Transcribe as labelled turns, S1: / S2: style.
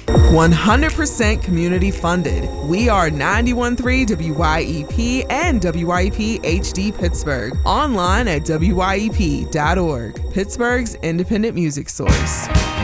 S1: 100% community funded. We are 91.3 WYEP and WYEP HD Pittsburgh. Online at WYEP.org. Pittsburgh's independent music source.